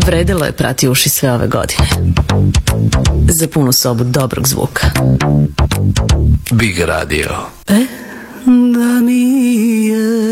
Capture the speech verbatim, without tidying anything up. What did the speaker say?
Vredelo je prati uši sve ove godine. Za punu sobu dobrog zvuka. Big Radio. E, da mi je